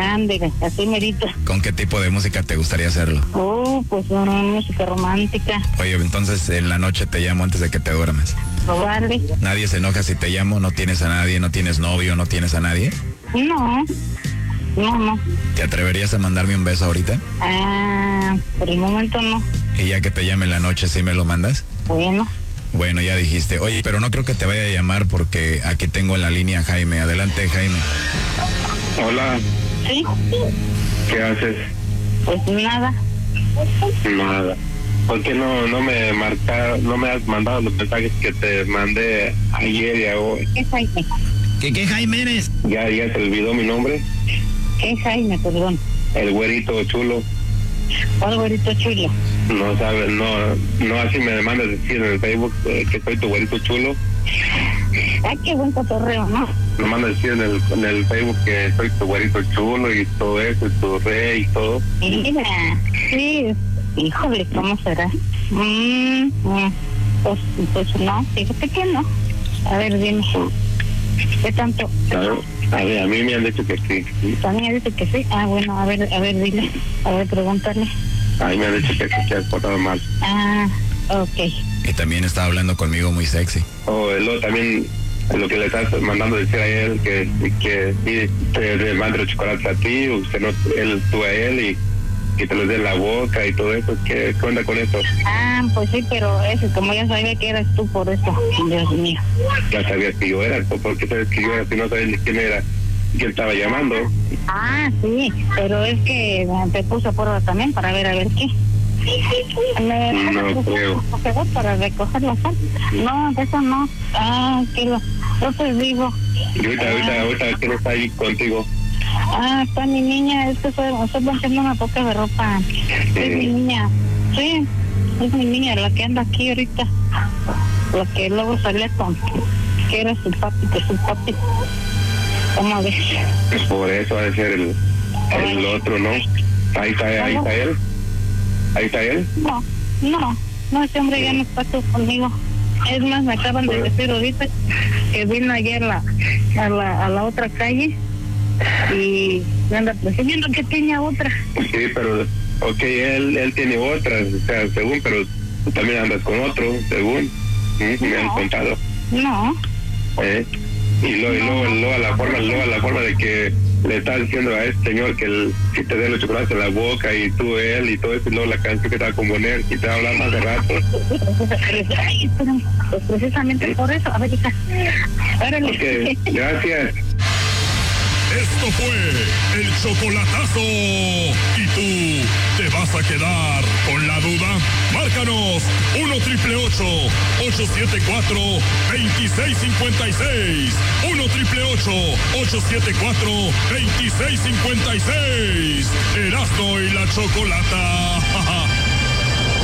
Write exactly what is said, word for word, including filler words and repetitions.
Ándale, así merito. ¿Con qué tipo de música te gustaría hacerlo? Oh, pues una música romántica. Oye, entonces en la noche te llamo antes de que te duermas. Vale. ¿Nadie se enoja si te llamo? ¿No tienes a nadie? ¿No tienes novio? ¿No tienes a nadie? No, no, no. ¿Te atreverías a mandarme un beso ahorita? Ah, por el momento no. Y ya que te llame en la noche, ¿sí me lo mandas? Bueno. Bueno, ya dijiste. Oye, pero no creo que te vaya a llamar porque aquí tengo en la línea a Jaime. Adelante, Jaime. Hola. ¿Sí? ¿Qué haces? Pues nada. Nada. ¿Por qué no, no me marca, no me has mandado los mensajes que te mandé ayer y hoy? ¿Qué Jaime? ¿Qué, qué Jaime eres? ¿Ya, ya se olvidó mi nombre? ¿Qué Jaime, perdón? El güerito chulo. ¿Cuál güerito chulo? No sabes, no, no así me mandas decir en el Facebook eh, que soy tu güerito chulo. Ay, qué buen cotorreo, ¿no? Me mandas decir en el, en el Facebook que soy tu güerito chulo y todo eso, y tu rey y todo. Mira, sí, híjole, ¿cómo será? Mm, mm, pues, pues no, fíjate que no. A ver, dime, ¿qué tanto? A ver, a ver, a mí me han dicho que sí. También dice que sí. Ah, bueno, a ver, a ver, dile, a ver, pregúntale. A mí me han dicho que te has portado mal. Ah, ok. Y también estaba hablando conmigo muy sexy. O oh, luego también lo que le estás mandando decir a él, que, que sí, te, te mande chocolate a ti, usted no, él, tú a él, y que te lo dé en la boca y todo eso. ¿Qué, qué onda con eso? Ah, pues sí, pero eso, como ya sabía que eras tú por eso, Dios mío. Ya sabías que yo era, ¿por qué sabes que yo era si no sabes ni quién era? ¿Quién estaba llamando? Ah, sí, pero es que te puse a prueba también para ver a ver qué. Me, No creo. Para recoger la sal. No, de eso no. Ah, que lo, yo te digo. Y ahorita, ah, ahorita, ahorita, ¿quién está ahí contigo? Ah, está mi niña, es que estoy, estoy planchando una poca de ropa. Es mi niña. Sí, es mi niña la que anda aquí ahorita. La que luego salía con, que era su papi, que su papi. ¿Cómo ves? Por eso ha de ser el, el otro, ¿no? Ahí está, ahí está él. Ahí está él. No, no, no, ese hombre ya no está conmigo. Es más, me acaban de decir ahorita que vino ayer a la, a la, a la otra calle y me anda presumiendo que tenía otra. Sí, pero, ok, él, él tiene otra, o sea, según, pero tú también andas con otro, según, ¿sí? Me han No. contado. No. ¿Eh? Y luego, y luego, luego la forma, luego la forma de que le estás diciendo a este señor que el, si te dé los chocolates en la boca y tú él y todo eso, y luego la canción que te va a componer y te va a hablar más de rato. Ay, espérame, pues precisamente por eso, a ver, hija. Órale. Ok, gracias. Esto fue el chocolatazo. ¿Y tú te vas a quedar con la duda? Márcanos uno triple ocho, ocho siete cuatro, dos seis cinco seis. uno triple ocho, ocho siete cuatro, dos seis cinco seis. Erasmo y la Chocolata.